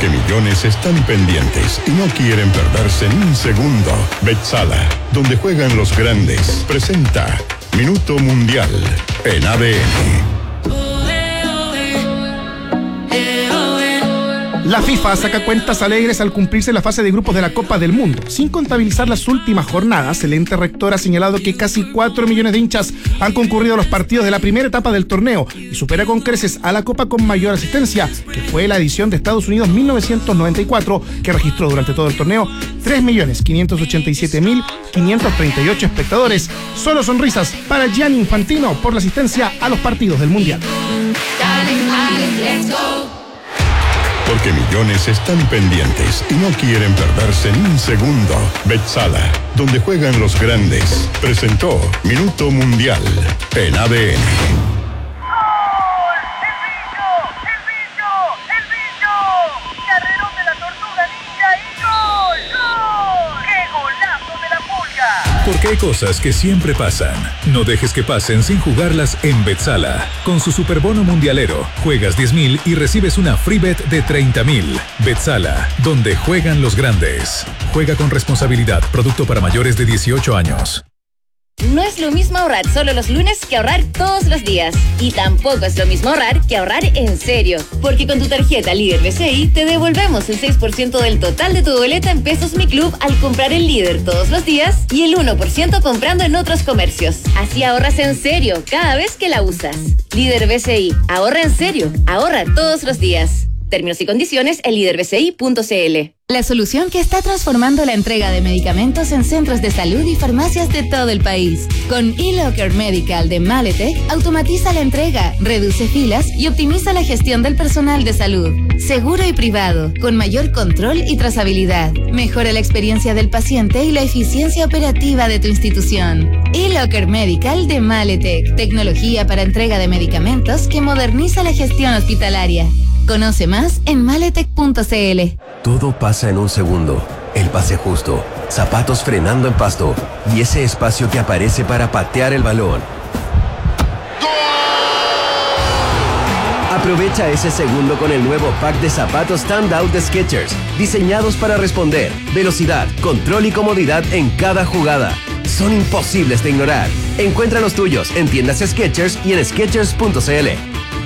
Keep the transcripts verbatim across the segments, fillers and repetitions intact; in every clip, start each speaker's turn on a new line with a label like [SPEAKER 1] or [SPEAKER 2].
[SPEAKER 1] Porque millones están pendientes y no quieren perderse ni un segundo. Betsala, donde juegan los grandes, presenta Minuto Mundial en A D N.
[SPEAKER 2] La FIFA saca cuentas alegres al cumplirse la fase de grupos de la Copa del Mundo. Sin contabilizar las últimas jornadas, el ente rector ha señalado que casi cuatro millones de hinchas han concurrido a los partidos de la primera etapa del torneo y supera con creces a la Copa con mayor asistencia, que fue la edición de Estados Unidos mil novecientos noventa y cuatro, que registró durante todo el torneo tres millones quinientos ochenta y siete mil quinientos treinta y ocho espectadores. Solo sonrisas para Gianni Infantino por la asistencia a los partidos del Mundial.
[SPEAKER 1] Porque millones están pendientes y no quieren perderse ni un segundo. Betsala, donde juegan los grandes, presentó Minuto Mundial en A D N.
[SPEAKER 3] Porque hay cosas que siempre pasan. No dejes que pasen sin jugarlas en Betsala. Con su superbono mundialero, juegas diez mil y recibes una free bet de treinta mil. Betsala, donde juegan los grandes. Juega con responsabilidad. Producto para mayores de dieciocho años.
[SPEAKER 4] No es lo mismo ahorrar solo los lunes que ahorrar todos los días. Y tampoco es lo mismo ahorrar que ahorrar en serio. Porque con tu tarjeta Líder B C I te devolvemos el seis por ciento del total de tu boleta en Pesos Mi Club al comprar en Líder todos los días y el uno por ciento comprando en otros comercios. Así ahorras en serio cada vez que la usas. Líder B C I. Ahorra en serio. Ahorra todos los días. Términos y condiciones en líder b c i punto c l.
[SPEAKER 5] La solución que está transformando la entrega de medicamentos en centros de salud y farmacias de todo el país. Con eLocker Medical de Maletec, automatiza la entrega, reduce filas y optimiza la gestión del personal de salud. Seguro y privado, con mayor control y trazabilidad. Mejora la experiencia del paciente y la eficiencia operativa de tu institución. eLocker Medical de Maletec, tecnología para entrega de medicamentos que moderniza la gestión hospitalaria. Conoce más en maletec punto c l.
[SPEAKER 6] Todo pasa en un segundo. El pase justo, zapatos frenando en pasto y ese espacio que aparece para patear el balón. Aprovecha ese segundo con el nuevo pack de zapatos Standout de Skechers, diseñados para responder, velocidad, control y comodidad en cada jugada. Son imposibles de ignorar. Encuentra los tuyos en tiendas Skechers y en skechers punto c l.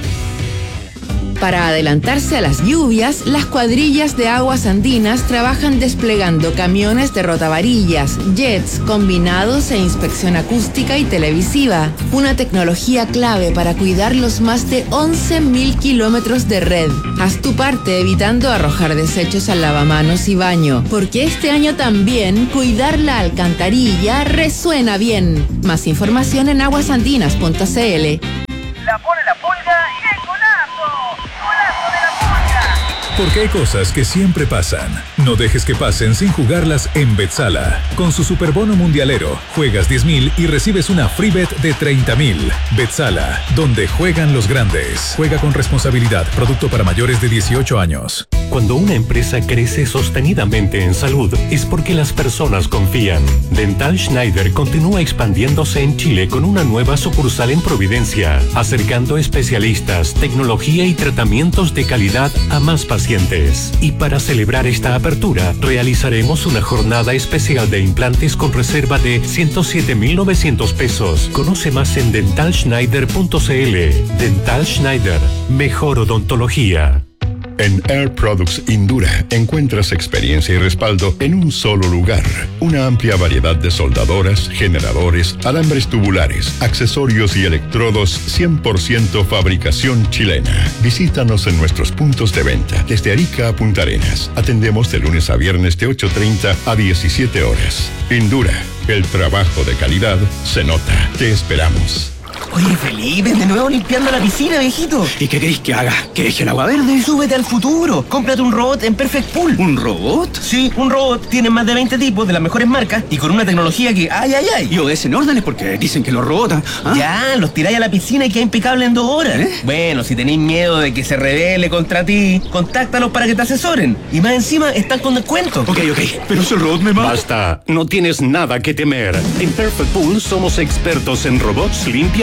[SPEAKER 7] Para adelantarse a las lluvias, las cuadrillas de aguas andinas trabajan desplegando camiones de rotavarillas, jets, combinados e inspección acústica y televisiva. Una tecnología clave para cuidar los más de once mil kilómetros de red. Haz tu parte evitando arrojar desechos al lavamanos y baño, porque este año también cuidar la alcantarilla resuena bien. Más información en aguas andinas punto c l.
[SPEAKER 8] La pone la pulga y el golazo. ¡Golazo de la pulga!
[SPEAKER 3] Porque hay cosas que siempre pasan. No dejes que pasen sin jugarlas en Betsala. Con su superbono mundialero, juegas diez mil y recibes una free bet de treinta mil. Betsala, donde juegan los grandes. Juega con responsabilidad. Producto para mayores de dieciocho años.
[SPEAKER 9] Cuando una empresa crece sostenidamente en salud, es porque las personas confían. Dental Schneider continúa expandiéndose en Chile con una nueva sucursal en Providencia, acercando especialistas, tecnología y tratamientos de calidad a más pacientes. Y para celebrar esta apertura, realizaremos una jornada especial de implantes con reserva de ciento siete mil novecientos pesos. Conoce más en dental schneider punto c l. Dental Schneider, mejor odontología.
[SPEAKER 1] En Air Products Indura encuentras experiencia y respaldo en un solo lugar. Una amplia variedad de soldadoras, generadores, alambres tubulares, accesorios y electrodos cien por ciento fabricación chilena. Visítanos en nuestros puntos de venta desde Arica a Punta Arenas. Atendemos de lunes a viernes de ocho treinta a diecisiete horas. Indura, el trabajo de calidad se nota. Te esperamos.
[SPEAKER 10] Oye, Felipe, de nuevo limpiando la piscina, viejito. ¿Y qué querés que haga? ¿Que deje el agua verde? Súbete al futuro. Cómprate un robot en Perfect Pool. ¿Un robot? Sí, un robot. Tiene más de veinte tipos de las mejores marcas y con una tecnología que ay, ay, ay.
[SPEAKER 11] Y obedecen órdenes porque dicen que los robots... ¿ah?
[SPEAKER 10] Ya, los tiráis a la piscina y queda impecable en dos horas. ¿Eh? Bueno, si tenéis miedo de que se rebele contra ti, contáctalos para que te asesoren. Y más encima, están con descuento.
[SPEAKER 11] Ok, ok. Pero si el robot me mata...
[SPEAKER 9] Basta. No tienes nada que temer. En Perfect Pool somos expertos en robots limpia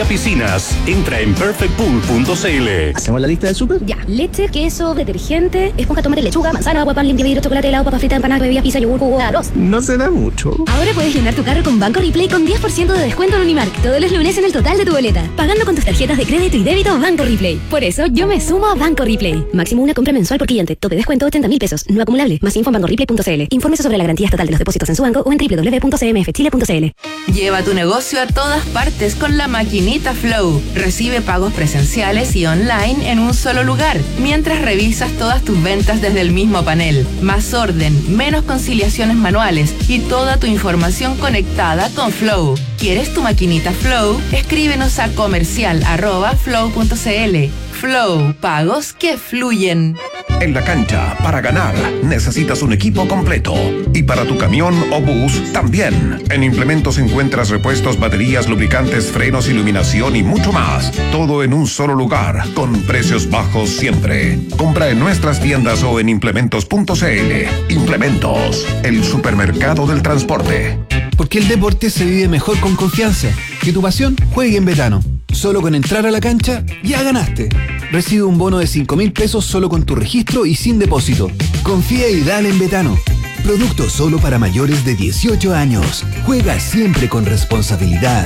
[SPEAKER 9] Playa Piscinas. Entra en perfect pool punto c l.
[SPEAKER 12] ¿Hacemos la lista del súper?
[SPEAKER 13] Ya, leche, queso, detergente, esponja, tomate, lechuga, manzana, agua, pan, limpia vidrio, chocolate, helado, papa frita, empanada, bebida, pizza, yogur, jugo, arroz.
[SPEAKER 12] No se da mucho.
[SPEAKER 13] Ahora puedes llenar tu carro con Banco Replay con diez por ciento de descuento en Unimark todos los lunes en el total de tu boleta, pagando con tus tarjetas de crédito y débito Banco Replay. Por eso yo me sumo a Banco Replay. Máximo una compra mensual por cliente. Tope descuento ochenta mil pesos. No acumulable. Más info en banco replay punto c l. Infórmese sobre la garantía estatal de los depósitos en su banco o en doble u doble u doble u punto c m f chile punto c l.
[SPEAKER 7] Lleva tu negocio a todas partes con la maquinita Flow. Recibe pagos presenciales y online en un solo lugar, mientras revisas todas tus ventas desde el mismo panel. Más orden, menos conciliaciones manuales y toda tu información conectada con Flow. ¿Quieres tu maquinita Flow? Escríbenos a comercial arroba flow punto c l. Flow, pagos que fluyen.
[SPEAKER 14] En la cancha, para ganar, necesitas un equipo completo. Y para tu camión o bus, también. En Implementos encuentras repuestos, baterías, lubricantes, frenos, iluminación y mucho más. Todo en un solo lugar, con precios bajos siempre. Compra en nuestras tiendas o en implementos punto c l. Implementos, el supermercado del transporte.
[SPEAKER 15] Porque el deporte se vive mejor con confianza. Que tu pasión juegue en Betano. Solo con entrar a la cancha, ya ganaste. Recibe un bono de cinco mil pesos solo con tu registro y sin depósito. Confía y dale en Betano. Producto solo para mayores de dieciocho años. Juega siempre con responsabilidad.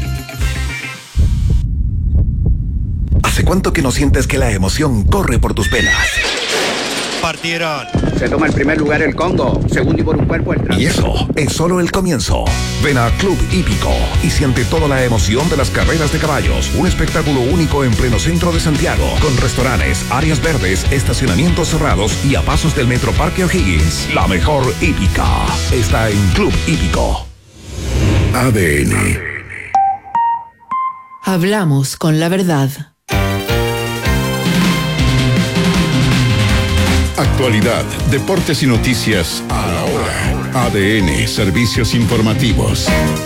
[SPEAKER 14] ¿Hace cuánto que no sientes que la emoción corre por tus venas?
[SPEAKER 16] Partieron. Se toma el primer lugar el Congo, segundo y por un cuerpo el tras.
[SPEAKER 14] Y eso es solo el comienzo. Ven a Club Hípico y siente toda la emoción de las carreras de caballos. Un espectáculo único en pleno centro de Santiago, con restaurantes, áreas verdes, estacionamientos cerrados y a pasos del Metro Parque O'Higgins. La mejor hípica está en Club Hípico.
[SPEAKER 1] A D N.
[SPEAKER 7] Hablamos con la verdad.
[SPEAKER 1] Actualidad, deportes y noticias a la hora. A D N, servicios informativos.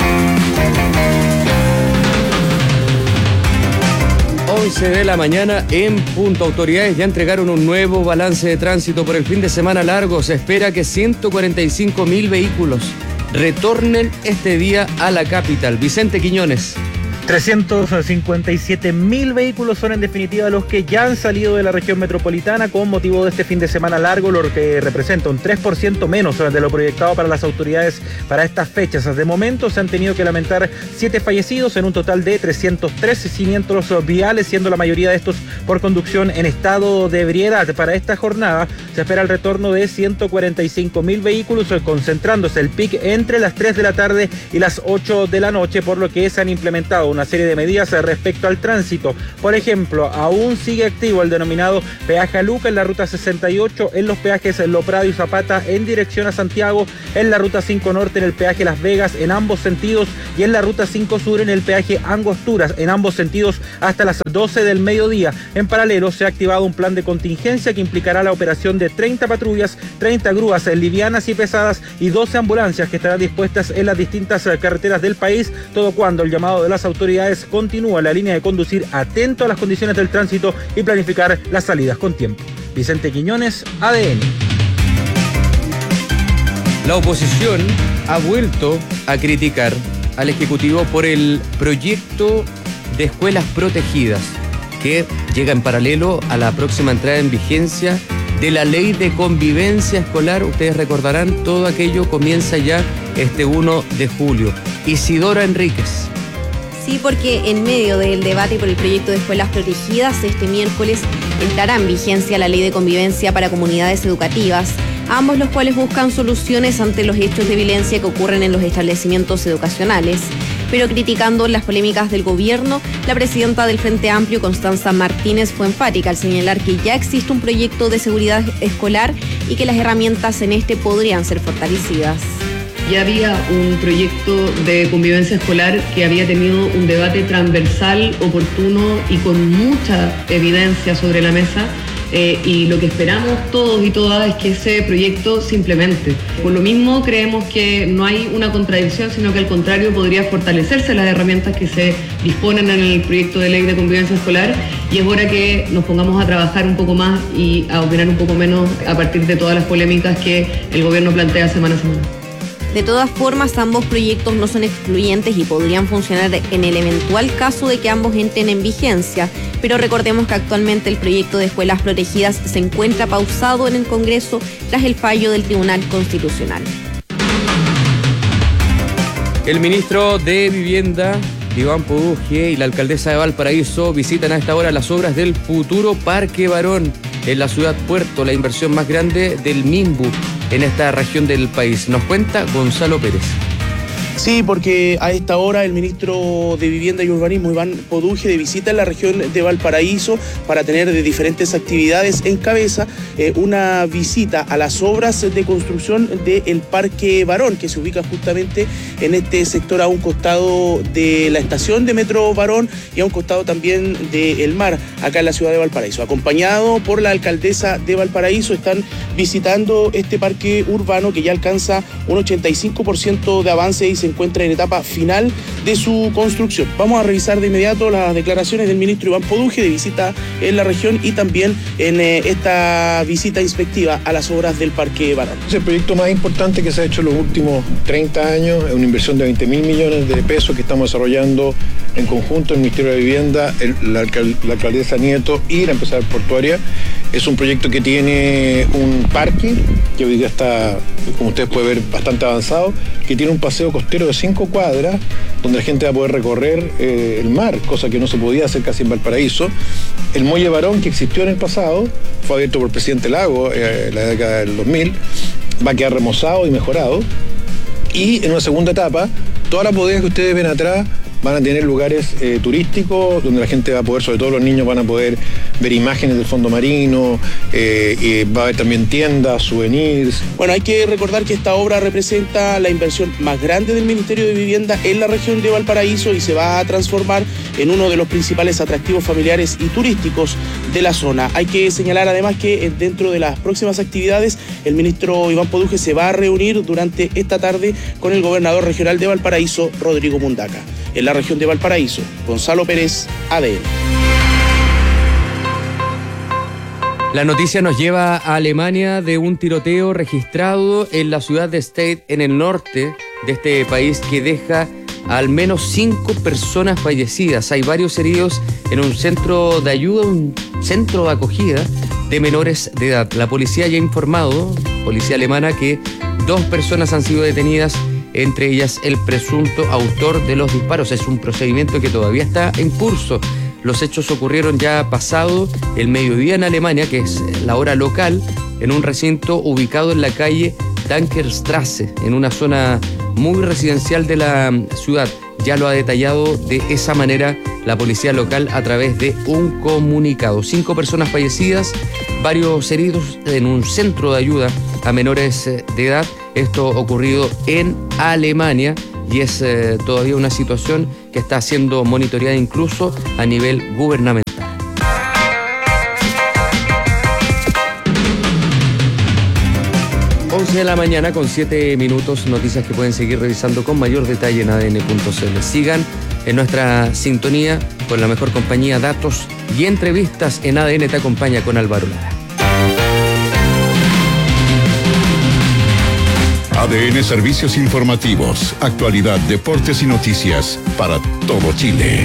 [SPEAKER 17] once de la mañana en punto. Autoridades ya entregaron un nuevo balance de tránsito por el fin de semana largo. Se espera que ciento cuarenta y cinco mil vehículos retornen este día a la capital. Vicente Quiñones.
[SPEAKER 18] trescientos cincuenta y siete mil vehículos son en definitiva los que ya han salido de la región metropolitana con motivo de este fin de semana largo, lo que representa un tres por ciento menos de lo proyectado para las autoridades para estas fechas. De momento se han tenido que lamentar siete fallecidos en un total de trescientos tres siniestros viales, siendo la mayoría de estos por conducción en estado de ebriedad. Para esta jornada se espera el retorno de ciento cuarenta y cinco mil vehículos, concentrándose el pic entre las tres de la tarde y las ocho de la noche, por lo que se han implementado una serie de medidas respecto al tránsito. Por ejemplo, aún sigue activo el denominado peaje a Luca en la ruta sesenta y ocho, en los peajes Lo Prado y Zapata en dirección a Santiago, en la ruta cinco Norte en el peaje Las Vegas en ambos sentidos y en la ruta cinco Sur en el peaje Angosturas en ambos sentidos hasta las doce del mediodía. En paralelo se ha activado un plan de contingencia que implicará la operación de treinta patrullas, treinta grúas livianas y pesadas y doce ambulancias que estarán dispuestas en las distintas carreteras del país, todo cuando el llamado de las autoridades continúa la línea de conducir atento a las condiciones del tránsito y planificar las salidas con tiempo. Vicente Quiñones, A D N.
[SPEAKER 17] La oposición ha vuelto a criticar al Ejecutivo por el proyecto de escuelas protegidas que llega en paralelo a la próxima entrada en vigencia de la Ley de Convivencia Escolar. Ustedes recordarán, todo aquello comienza ya este uno de julio. Isidora Enríquez.
[SPEAKER 19] Sí, porque en medio del debate por el proyecto de escuelas protegidas, este miércoles entrará en vigencia la Ley de Convivencia para Comunidades Educativas, ambos los cuales buscan soluciones ante los hechos de violencia que ocurren en los establecimientos educacionales. Pero criticando las polémicas del gobierno, la presidenta del Frente Amplio, Constanza Martínez, fue enfática al señalar que ya existe un proyecto de seguridad escolar y que las herramientas en este podrían ser fortalecidas.
[SPEAKER 20] Ya había un proyecto de convivencia escolar que había tenido un debate transversal, oportuno y con mucha evidencia sobre la mesa, eh, y lo que esperamos todos y todas es que ese proyecto se implemente. Por lo mismo creemos que no hay una contradicción, sino que al contrario podría fortalecerse las herramientas que se disponen en el proyecto de ley de convivencia escolar, y es hora que nos pongamos a trabajar un poco más y a opinar un poco menos a partir de todas las polémicas que el gobierno plantea semana a semana.
[SPEAKER 19] De todas formas, ambos proyectos no son excluyentes y podrían funcionar en el eventual caso de que ambos entren en vigencia, pero recordemos que actualmente el proyecto de escuelas protegidas se encuentra pausado en el Congreso tras el fallo del Tribunal Constitucional.
[SPEAKER 17] El ministro de Vivienda, Iván Poduje, y la alcaldesa de Valparaíso visitan a esta hora las obras del futuro Parque Barón en la ciudad Puerto, la inversión más grande del MIMBU en esta región del país. Nos cuenta Gonzalo Pérez.
[SPEAKER 12] Sí, porque a esta hora el ministro de Vivienda y Urbanismo, Iván Poduje, de visita en la región de Valparaíso para tener de diferentes actividades en cabeza eh, una visita a las obras de construcción del Parque Barón, que se ubica justamente en este sector a un costado de la estación de Metro Barón y a un costado también del mar, acá en la ciudad de Valparaíso. Acompañado por la alcaldesa de Valparaíso, están visitando este parque urbano que ya alcanza un ochenta y cinco por ciento de avance y se encuentra en etapa final de su construcción. Vamos a revisar de inmediato las declaraciones del ministro Iván Poduje de visita en la región y también en eh, esta visita inspectiva a las obras del Parque Barón.
[SPEAKER 21] Es el proyecto más importante que se ha hecho en los últimos treinta años, es una inversión de veinte mil millones de pesos que estamos desarrollando en conjunto el Ministerio de Vivienda, el, la, la alcaldesa Nieto y la empresa portuaria. Es un proyecto que tiene un parque, que hoy día está, como ustedes pueden ver, bastante avanzado, que tiene un paseo costero de cinco cuadras, donde la gente va a poder recorrer eh, el mar, cosa que no se podía hacer casi en Valparaíso. El Muelle Barón, que existió en el pasado, fue abierto por el presidente Lago eh, en la década del dos mil, va a quedar remozado y mejorado. Y en una segunda etapa, todas las bodegas que ustedes ven atrás van a tener lugares eh, turísticos donde la gente va a poder, sobre todo los niños, van a poder ver imágenes del fondo marino, eh, y va a haber también tiendas, souvenirs.
[SPEAKER 12] Bueno, hay que recordar que esta obra representa la inversión más grande del Ministerio de Vivienda en la región de Valparaíso y se va a transformar en uno de los principales atractivos familiares y turísticos de la zona. Hay que señalar además que dentro de las próximas actividades el ministro Iván Poduje se va a reunir durante esta tarde con el gobernador regional de Valparaíso, Rodrigo Mundaca. En la región de Valparaíso, Gonzalo Pérez, A D N.
[SPEAKER 17] La noticia nos lleva a Alemania de un tiroteo registrado en la ciudad de Stade, en el norte de este país, que deja al menos cinco personas fallecidas. Hay varios heridos en un centro de ayuda, un centro de acogida de menores de edad. La policía ya ha informado, policía alemana, que dos personas han sido detenidas, entre ellas el presunto autor de los disparos. Es un procedimiento que todavía está en curso. Los hechos ocurrieron ya pasado el mediodía en Alemania, que es la hora local, en un recinto ubicado en la calle Dankerstrasse, en una zona muy residencial de la ciudad. Ya lo ha detallado de esa manera la policía local a través de un comunicado. Cinco personas fallecidas, varios heridos en un centro de ayuda a menores de edad. Esto ocurrido en Alemania y es eh, todavía una situación que está siendo monitoreada incluso a nivel gubernamental. once de la mañana con siete minutos, noticias que pueden seguir revisando con mayor detalle en A D N punto C L. Sigan en nuestra sintonía con la mejor compañía, datos y entrevistas en A D N Te Acompaña con Álvaro Lara.
[SPEAKER 1] A D N Servicios Informativos, actualidad, deportes y noticias para todo Chile.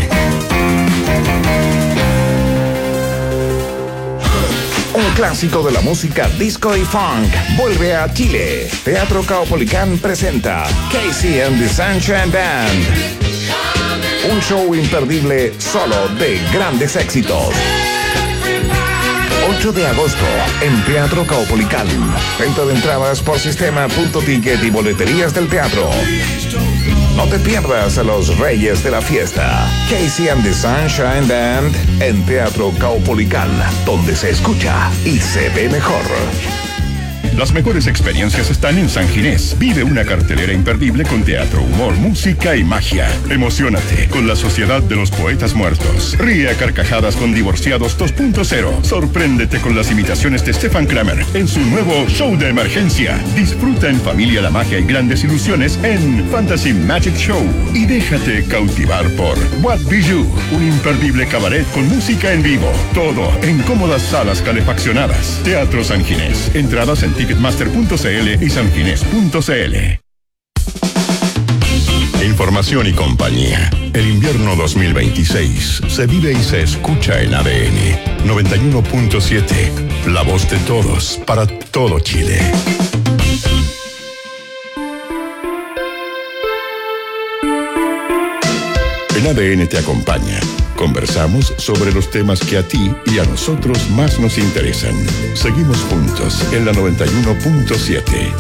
[SPEAKER 14] Un clásico de la música disco y funk vuelve a Chile. Teatro Caupolicán presenta Casey and the Sunshine Band. Un show imperdible solo de grandes éxitos. ocho de agosto en Teatro Caupolicán. Venta de entradas por sistema punto ticket y boleterías del teatro. No te pierdas a los reyes de la fiesta. Casey and the Sunshine Band en Teatro Caupolicán, donde se escucha y se ve mejor.
[SPEAKER 1] Las mejores experiencias están en San Ginés. Vive una cartelera imperdible con teatro, humor, música y magia. Emociónate con la Sociedad de los Poetas Muertos. Ríe a carcajadas con Divorciados dos punto cero. Sorpréndete con las imitaciones de Stefan Kramer en su nuevo show de emergencia. Disfruta en familia la magia y grandes ilusiones en Fantasy Magic Show. Y déjate cautivar por What Be You, un imperdible cabaret con música en vivo. Todo en cómodas salas calefaccionadas. Teatro San Ginés. Entradas en ticketmaster punto c l y sanginés punto c l. información y compañía. El invierno dos mil veintiséis se vive y se escucha en A D N noventa y uno punto siete. La voz de todos para todo Chile. En A D N te acompaña. Conversamos sobre los temas que a ti y a nosotros más nos interesan. Seguimos juntos en la noventa y uno punto siete.